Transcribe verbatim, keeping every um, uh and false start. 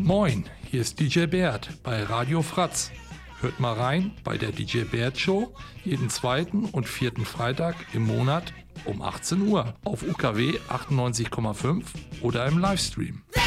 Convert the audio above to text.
Moin, hier ist D J Bert bei Radio Fratz. Hört mal rein bei der D J Bert Show jeden zweiten und vierten Freitag im Monat um achtzehn Uhr auf U K W achtundneunzig Komma fünf oder im Livestream.